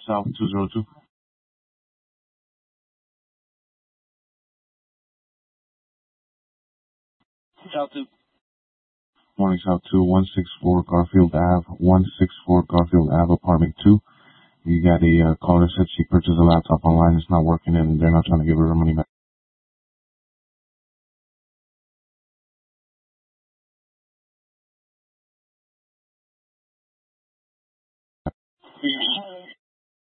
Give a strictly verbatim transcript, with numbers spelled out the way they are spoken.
South two zero two. South two. Morning, South two, one sixty-four Garfield Ave, one sixty-four Garfield Ave, apartment two. You got a uh, caller said she purchased a laptop online, it's not working, and they're not trying to give her her money back.